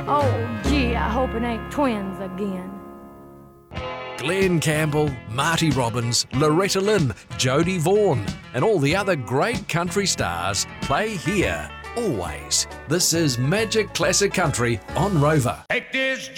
Oh, gee, I hope it ain't twins again. Glenn Campbell, Marty Robbins, Loretta Lynn, Jodie Vaughan, and all the other great country stars play here, always. This is Magic Classic Country on Rover. Take this